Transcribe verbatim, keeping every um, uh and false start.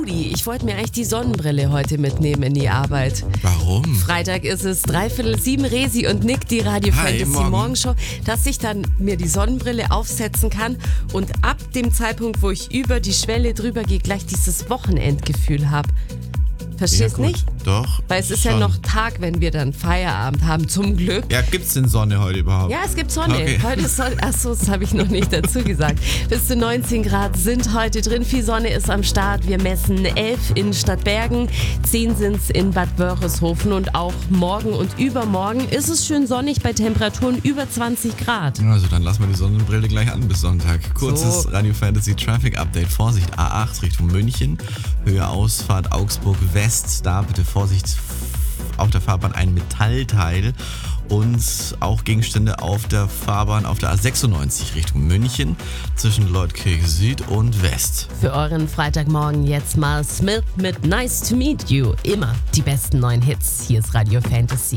Rudi, ich wollte mir eigentlich die Sonnenbrille heute mitnehmen in die Arbeit. Warum? Freitag ist es, dreiviertel sieben, Resi und Nick, die Radio Hi, Fantasy morgen. Morgenshow, dass ich dann mir die Sonnenbrille aufsetzen kann und ab dem Zeitpunkt, wo ich über die Schwelle drüber gehe, gleich dieses Wochenendgefühl habe. Verstehst ja, gut. nicht? Doch. Weil es ist schon. ja noch Tag, wenn wir dann Feierabend haben, zum Glück. Ja, gibt's denn Sonne heute überhaupt? Ja, es gibt Sonne. Okay. Heute ist Sonne. Achso, das habe ich noch nicht dazu gesagt. Bis zu neunzehn Grad sind heute drin. Viel Sonne ist am Start. Wir messen elf in Stadtbergen, zehn sind es in Bad Wörishofen und auch morgen und übermorgen ist es schön sonnig bei Temperaturen über zwanzig Grad. Also dann lassen wir die Sonnenbrille gleich an bis Sonntag. Kurzes So. Radio Fantasy Traffic Update. Vorsicht, A acht Richtung München. Höhe Ausfahrt Augsburg West. Da bitte Vorsicht, auf der Fahrbahn ein Metallteil. Und auch Gegenstände auf der Fahrbahn auf der A sechsundneunzig Richtung München zwischen Leutkirch Süd und West. Für euren Freitagmorgen jetzt mal Smith mit Nice to Meet You. Immer die besten neuen Hits. Hier ist Radio Fantasy.